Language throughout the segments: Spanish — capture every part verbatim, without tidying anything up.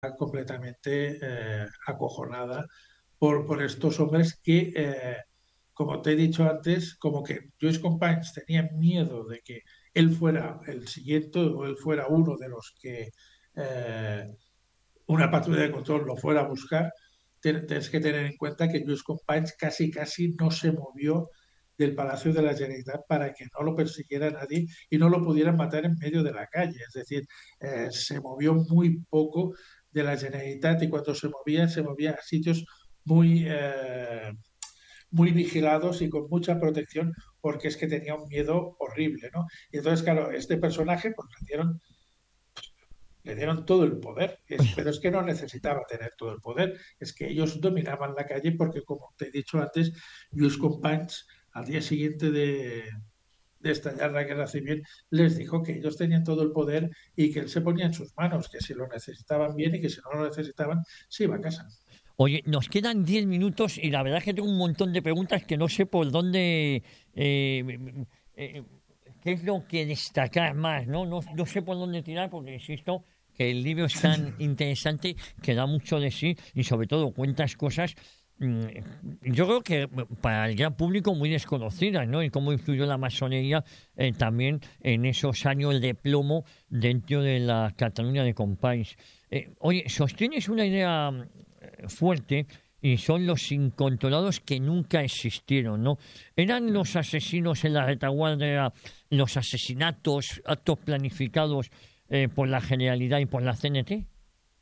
completamente eh, acojonada por, por estos hombres que, eh, como te he dicho antes, como que Joyce Companys tenía miedo de que él fuera el siguiente o él fuera uno de los que eh, una patrulla de control lo fuera a buscar. Tienes que tener en cuenta que Lluís Companys casi casi no se movió del Palacio de la Generalitat para que no lo persiguiera nadie y no lo pudieran matar en medio de la calle. Es decir, eh, se movió muy poco de la Generalitat y cuando se movía, se movía a sitios muy, eh, muy vigilados y con mucha protección porque es que tenía un miedo horrible, ¿no? Y entonces, claro, este personaje pues le dieron le dieron todo el poder, es, pero es que no necesitaba tener todo el poder, es que ellos dominaban la calle porque, como te he dicho antes, Lluís Companys, al día siguiente de, de estallar la guerra civil, les dijo que ellos tenían todo el poder y que él se ponía en sus manos, que si lo necesitaban bien y que si no lo necesitaban, se iba a casa. Oye, nos quedan diez minutos y la verdad es que tengo un montón de preguntas que no sé por dónde... eh, eh, ¿Qué es lo que destacar más? ¿no? No, no sé por dónde tirar porque, insisto, que el libro es tan interesante que da mucho de sí y sobre todo cuentas cosas, mm, yo creo que para el gran público muy desconocidas, ¿no? Y cómo influyó la masonería eh, también en esos años de plomo dentro de la Cataluña de Companys. Eh, oye, sostienes una idea eh, fuerte y son los incontrolados que nunca existieron, ¿no? ¿Eran los asesinos en la retaguardia, los asesinatos, actos planificados eh, por la Generalidad y por la C N T?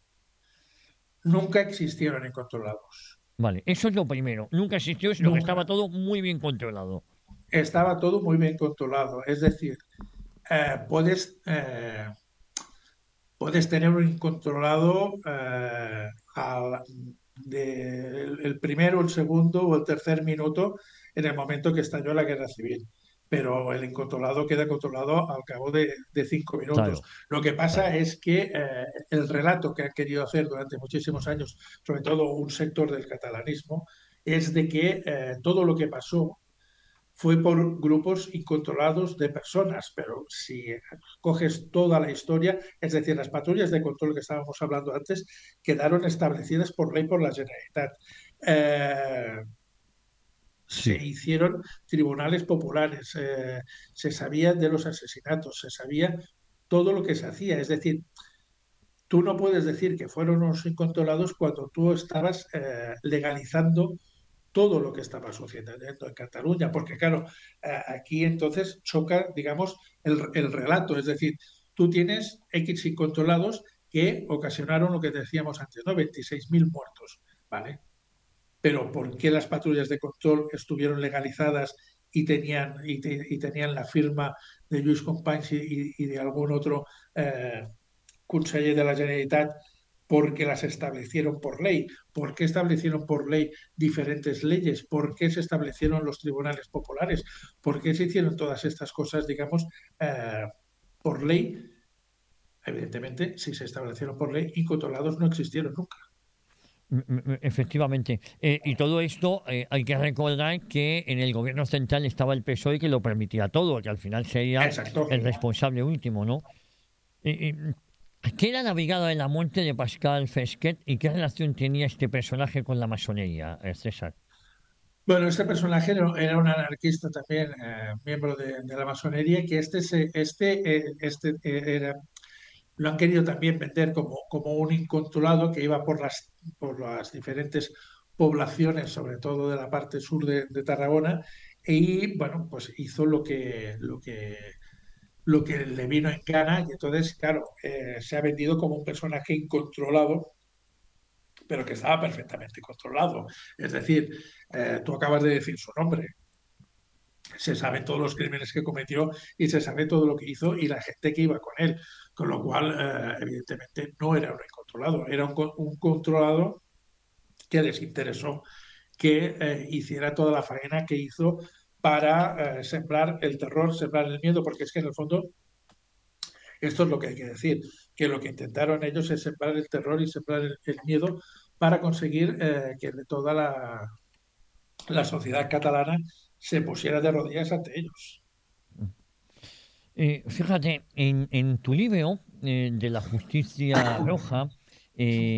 Nunca existieron incontrolados, Vale, eso es lo primero. Nunca existió, sino que estaba nunca. todo muy bien controlado. Estaba todo muy bien controlado, es decir, eh, puedes, eh, puedes tener un incontrolado eh, al, de, el, el primero, el segundo o el tercer minuto en el momento que estalló la guerra civil. Pero el incontrolado queda controlado al cabo de, de cinco minutos. Claro, Lo que claro. pasa es que eh, el relato que han querido hacer durante muchísimos años, sobre todo un sector del catalanismo, es de que eh, todo lo que pasó fue por grupos incontrolados de personas, pero si coges toda la historia, es decir, las patrullas de control que estábamos hablando antes, quedaron establecidas por ley por la Generalitat. Eh, se Sí. hicieron tribunales populares, eh, se sabía de los asesinatos, se sabía todo lo que se hacía. Es decir, tú no puedes decir que fueron unos incontrolados cuando tú estabas eh, legalizando todo lo que estaba sucediendo en Cataluña, porque claro, aquí entonces choca, digamos, el, el relato, es decir, tú tienes X incontrolados que ocasionaron lo que decíamos antes, ¿no? veintiséis mil muertos, ¿vale? Pero ¿por qué las patrullas de control estuvieron legalizadas y tenían, y, te, y tenían la firma de Lluís Companys y, y de algún otro eh, conseller de la Generalitat porque las establecieron por ley. ¿Por qué establecieron por ley diferentes leyes? ¿Por qué se establecieron los tribunales populares? ¿Por qué se hicieron todas estas cosas, digamos, eh, por ley? Evidentemente, si se establecieron por ley, incontrolados no existieron nunca. M- m- Efectivamente. Eh, y todo esto eh, hay que recordar que en el gobierno central estaba el P S O E que lo permitía todo, que al final sería Exacto. el responsable último, ¿no? Y- y, ¿Qué era la Brigada de la Muerte de Pascal Fesquet y qué relación tenía este personaje con la masonería, eh, César? Bueno, este personaje era era un anarquista también, eh, miembro de, de, la masonería, que este, se, este, eh, este eh, era lo han querido también vender como, como un incontrolado que iba por las, por las diferentes poblaciones, sobre todo de la parte sur de, de Tarragona, y bueno, pues hizo lo que, lo que, lo que le vino en gana, y entonces, claro, eh, se ha vendido como un personaje incontrolado, pero que estaba perfectamente controlado. Es decir, eh, tú acabas de decir su nombre, se sabe todos los crímenes que cometió y se sabe todo lo que hizo y la gente que iba con él. Con lo cual, eh, evidentemente, no era un incontrolado, era un, un controlado que les interesó que eh, hiciera toda la faena que hizo para eh, sembrar el terror, sembrar el miedo, porque es que en el fondo esto es lo que hay que decir, que lo que intentaron ellos es sembrar el terror y sembrar el, el miedo para conseguir eh, que toda la, la sociedad catalana se pusiera de rodillas ante ellos. Eh, fíjate, en, en tu libro eh, de la justicia roja, Eh,